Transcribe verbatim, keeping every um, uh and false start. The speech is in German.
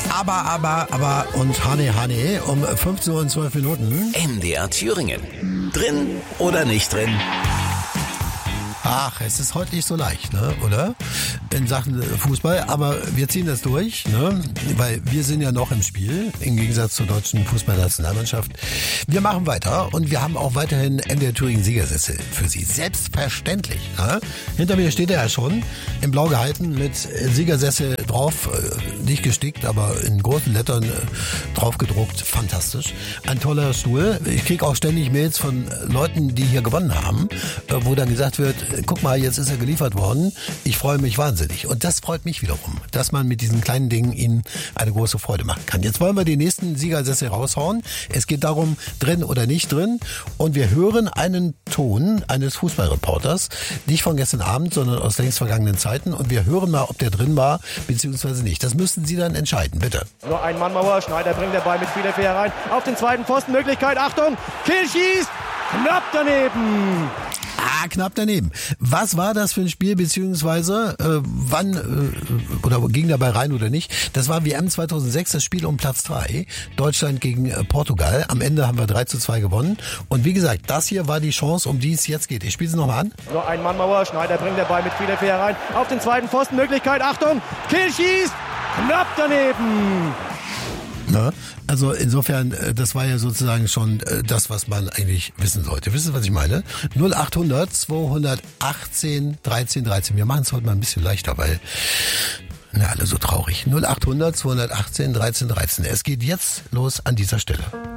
Aber, aber, aber und Hane, Hane um fünfzehn Uhr und zwölf Minuten. M D R Thüringen. Drin oder nicht drin? Ach, es ist heute nicht so leicht, ne, oder? In Sachen Fußball, aber wir ziehen das durch, ne? Weil wir sind ja noch im Spiel, im Gegensatz zur deutschen Fußballnationalmannschaft. Wir machen weiter und wir haben auch weiterhin M D R Thüringen Siegersessel für Sie. Selbstverständlich, ne? Hinter mir steht er ja schon, in blau gehalten, mit Siegersessel drauf, nicht gestickt, aber in großen Lettern drauf gedruckt. Fantastisch. Ein toller Stuhl. Ich kriege auch ständig Mails von Leuten, die hier gewonnen haben, wo dann gesagt wird, guck mal, jetzt ist er geliefert worden. Ich freue mich wahnsinnig. Und das freut mich wiederum, dass man mit diesen kleinen Dingen ihnen eine große Freude machen kann. Jetzt wollen wir den nächsten Siegersessel raushauen. Es geht darum, drin oder nicht drin. Und wir hören einen Ton eines Fußballreporters. Nicht von gestern Abend, sondern aus längst vergangenen Zeiten. Und wir hören mal, ob der drin war, beziehungsweise nicht. Das müssten Sie dann entscheiden, bitte. Nur ein Mannmauer. Schneider bringt den Ball mit viel Effekt herein. Auf den zweiten Pfosten. Möglichkeit. Achtung. Kiel schießt. Knapp daneben. Ah, knapp daneben. Was war das für ein Spiel, beziehungsweise äh, wann äh, oder ging dabei rein oder nicht? Das war W M zweitausendsechs, das Spiel um Platz drei. Deutschland gegen äh, Portugal. Am Ende haben wir drei zu zwei gewonnen. Und wie gesagt, das hier war die Chance, um die es jetzt geht. Ich spiele sie nochmal an. Nur ein Mannmauer. Schneider bringt den Ball mit viel Effekt herein. Auf den zweiten Pfosten. Möglichkeit. Achtung. Kiel schießt. Knapp daneben. Ne? Also insofern, das war ja sozusagen schon das, was man eigentlich wissen sollte. Wissen Sie, was ich meine? null acht hundert zweihundertachtzehn dreizehn dreizehn. Wir machen es heute mal ein bisschen leichter, weil na, alle so traurig. null acht hundert zweihundertachtzehn dreizehn dreizehn. Es geht jetzt los an dieser Stelle.